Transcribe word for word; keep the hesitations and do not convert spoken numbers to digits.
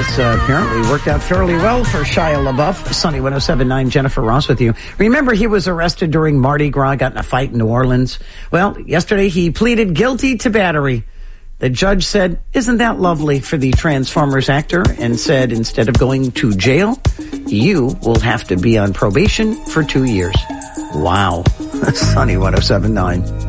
this uh, apparently worked out fairly well for Shia LaBeouf. Sunny one oh seven point nine, Jennifer Ross with you. Remember, he was arrested during Mardi Gras, got in a fight in New Orleans. Well, yesterday he pleaded guilty to battery. The judge said, isn't that lovely for the Transformers actor? And said, instead of going to jail, you will have to be on probation for two years. Wow. Sunny one oh seven point nine.